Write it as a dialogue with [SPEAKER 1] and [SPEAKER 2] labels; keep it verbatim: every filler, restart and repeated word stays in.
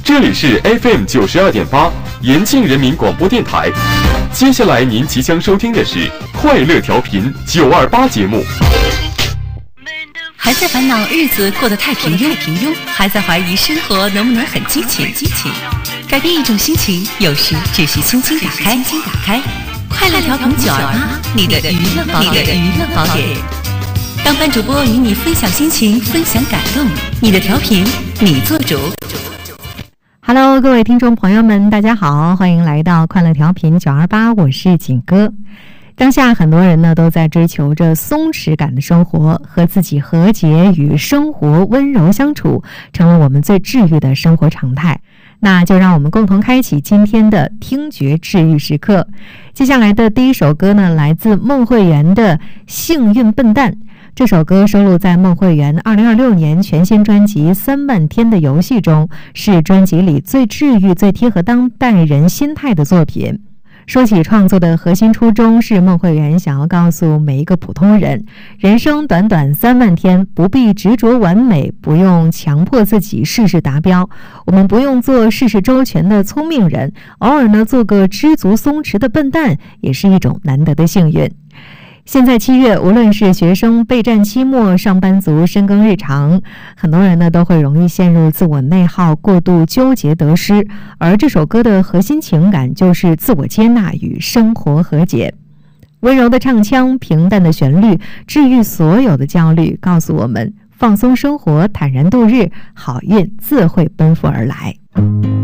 [SPEAKER 1] 这里是 F M 九十二点八延庆人民广播电台。接下来您即将收听的是快乐调频九二八节目。
[SPEAKER 2] 还在烦恼日子过得太平庸，平庸，还在怀疑生活能不能很激情，激情。改变一种心情，有时只需轻轻打开，轻轻打开。快乐调频九二八，你的娱乐宝典，你的娱乐宝典。当班主播与你分享心情，分享感动，你的调频，你做主。
[SPEAKER 3] Hello， 各位听众朋友们，大家好，欢迎来到快乐调频九二八，我是景哥。当下很多人呢都在追求着松弛感的生活，和自己和解，与生活温柔相处，成了我们最治愈的生活常态。那就让我们共同开启今天的听觉治愈时刻。接下来的第一首歌呢，来自孟慧圆的《幸运笨蛋》。这首歌收录在孟慧圆二零二六年全新专辑《三万天的游戏》中，是专辑里最治愈、最贴合当代人心态的作品。说起创作的核心初衷，是孟慧圆想要告诉每一个普通人，人生短短三万天，不必执着完美，不用强迫自己事事达标，我们不用做事事周全的聪明人，偶尔呢做个知足松弛的笨蛋，也是一种难得的幸运。现在七月，无论是学生备战期末，上班族深耕日常，很多人呢都会容易陷入自我内耗，过度纠结得失。而这首歌的核心情感就是自我接纳与生活和解。温柔的唱腔，平淡的旋律，治愈所有的焦虑，告诉我们放松生活，坦然度日，好运自会奔赴而来。